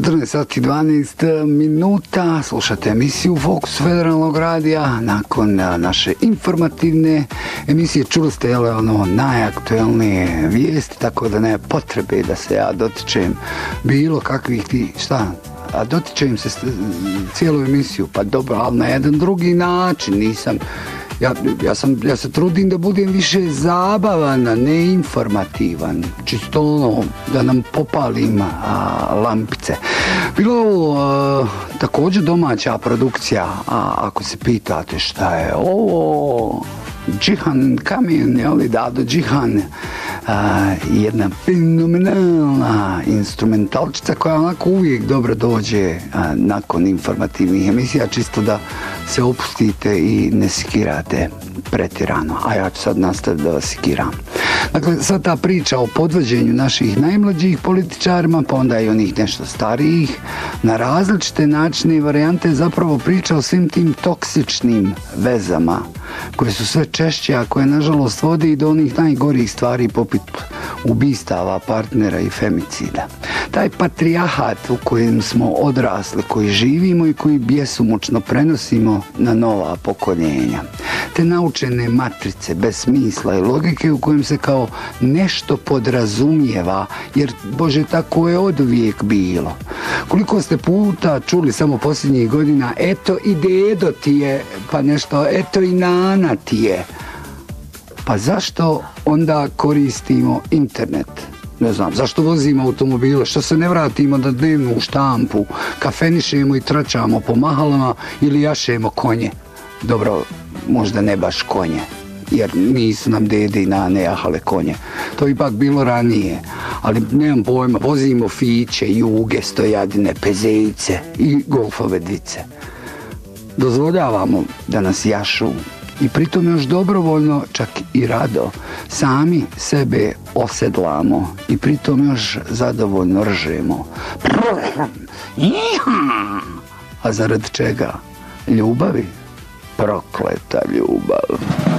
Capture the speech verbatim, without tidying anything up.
četrnaest sati i dvanaest minuta, slušate emisiju Fokus Federalnog radija. Nakon naše informativne emisije čuli ste jele, ono, najaktuelnije vijesti, tako da nema potrebe da se ja dotičem bilo kakvih ti, šta, a dotičem se cijelu emisiju, pa dobro, ali na jedan drugi način, nisam, ja, ja, sam, ja se trudim da budem više zabavan, ne informativan, čisto ono, da nam popalim a, lampice. Bilo a, također domaća produkcija, a ako se pitate šta je ovo, Džihan Kamen, jeli, Dado Džihan, a, jedna fenomenalna instrumentalčica koja onako uvijek dobro dođe a, nakon informativnih emisija, čisto da se opustite i ne sikirate pretirano, a ja ću sad nastaviti da vas sikiram. Dakle, sad ta priča o podvođenju naših najmlađih političarima, pa onda i onih nešto starijih, na različite načine i varijante zapravo priča o svim tim toksičnim vezama koje su sve češće, a koje nažalost vode i do onih najgorih stvari poput ubistava partnera i femicida. Taj patrijarhat u kojem smo odrasli, koji živimo i koji bjesomučno prenosimo na nova pokoljenja. Te naučene matrice bez smisla i logike u kojem se kao nešto podrazumijeva, jer Bože, tako je oduvijek bilo. Koliko ste puta čuli samo posljednjih godina, eto i dedo ti je, pa nešto, eto i nana ti je. Pa zašto onda koristimo internet? Ne znam, zašto vozimo automobile, što se ne vratimo na dnevnu štampu, kafenišemo i tračamo po mahalama ili jašemo konje. Dobro, možda ne baš konje, jer nisu nam dede i nane jahale konje. To ipak bilo ranije, ali nemam pojma, vozimo fiće, juge, stojadine, pezejce i golfove dvice. Dozvoljavamo da nas jašu i pritom još dobrovoljno, čak i rado, sami sebe osedlamo i pritom još zadovoljno ržemo. A zarad čega? Ljubavi? Prokleta ljubav.